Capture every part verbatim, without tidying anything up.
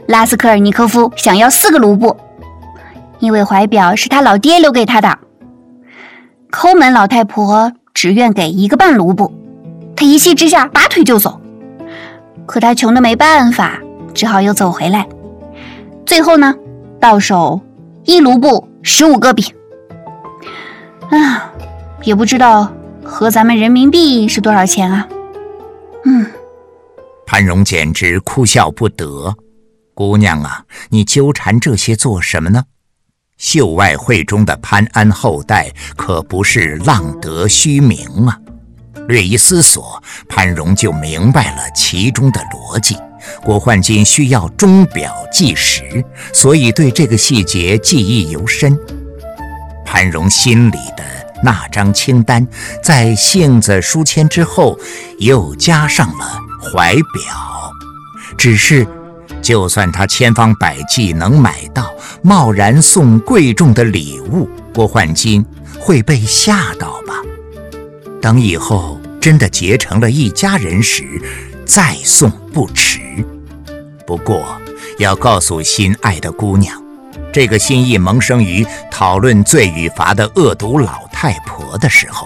拉斯科尔尼科夫想要四个卢布，因为怀表是他老爹留给他的。抠门老太婆只愿给一个半卢布，他一气之下拔腿就走。可他穷得没办法，只好又走回来。最后呢，到手一卢布十五个饼。啊，也不知道合咱们人民币是多少钱啊？嗯。 潘荣简直哭笑不得。姑娘啊，你纠缠这些做什么呢？秀外慧中的潘安后代可不是浪得虚名啊。略一思索，潘荣就明白了其中的逻辑。郭焕金需要钟表计时，所以对这个细节记忆犹深。潘荣心里的那张清单，在性子书签之后又加上了怀表。只是就算他千方百计能买到，贸然送贵重的礼物，郭焕金会被吓到吧？等以后真的结成了一家人时，再送不迟。不过要告诉心爱的姑娘，这个心意萌生于讨论罪与罚的恶毒老太婆的时候。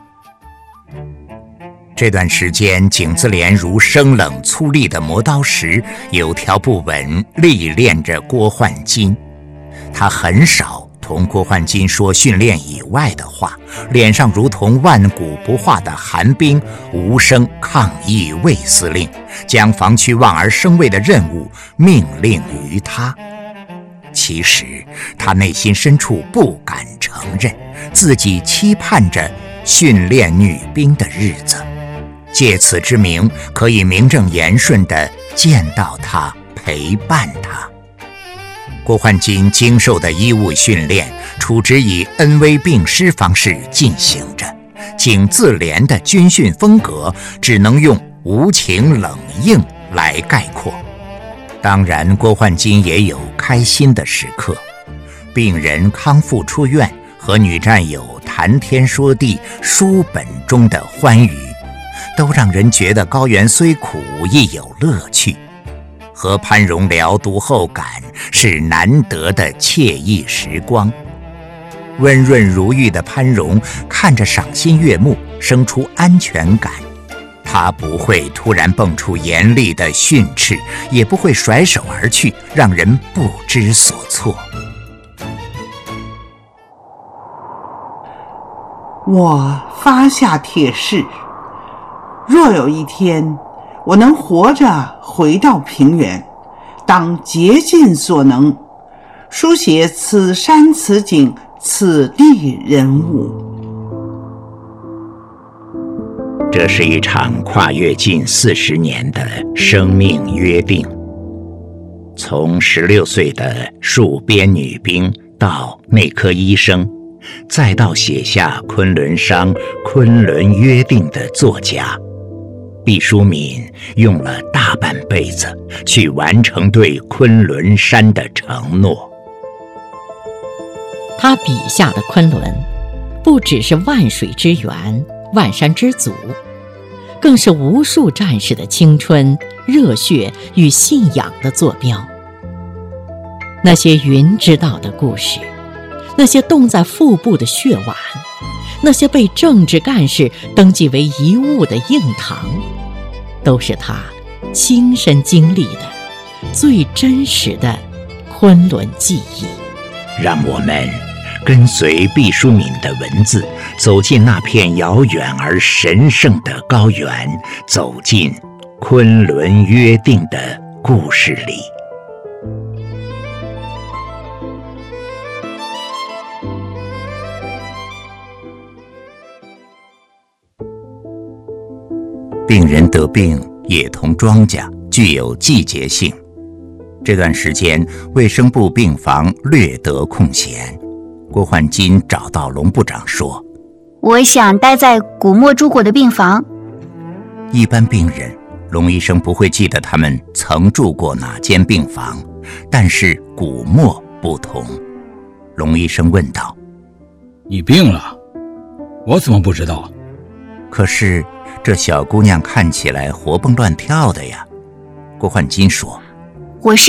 这段时间，景自怜如生冷粗粝的磨刀石，有条不紊历练着郭焕金。他很少同郭焕金说训练以外的话，脸上如同万古不化的寒冰，无声抗议魏司令，将防区望而生畏的任务命令于他。其实他内心深处不敢承认，自己期盼着训练女兵的日子，借此之名可以名正言顺地见到他，陪伴他。郭焕金经受的医务训练，处之以恩威并施方式进行着。景自怜的军训风格只能用无情冷硬来概括。当然，郭焕金也有开心的时刻，病人康复出院，和女战友谈天说地，书本中的欢愉，都让人觉得高原虽苦亦有乐趣。和潘荣聊读后感是难得的惬意时光。温润如玉的潘荣看着赏心悦目，生出安全感。他不会突然蹦出严厉的训斥，也不会甩手而去，让人不知所措。 我发下帖誓，若有一天我能活着回到平原，当竭尽所能书写此山此景此地人物。 这是一场跨越近四十年的生命约定，从十六岁的戍边女兵到内科医生，再到写下昆仑商、昆仑约定的作家，毕淑敏用了大半辈子去完成对昆仑山的承诺。 他笔下的昆仑，不只是万水之源、万山之祖，更是无数战士的青春、热血与信仰的坐标。那些云知道的故事，那些冻在腹部的血碗，那些被政治干事登记为遗物的硬糖，都是他亲身经历的最真实的昆仑记忆。 让我们跟随毕淑敏的文字，走进那片遥远而神圣的高原，走进昆仑约定的故事里。病人得病也同庄稼，具有季节性。这段时间，卫生部病房略得空闲。郭焕金找到龙部长说：“ 我想待在古墨朱果的病房。” 一般病人，龙医生不会记得他们曾住过哪间病房，但是古墨不同。龙医生问道：“ 你病了？我怎么不知道？” 可是这小姑娘看起来活蹦乱跳的呀。郭焕金说：“ 我是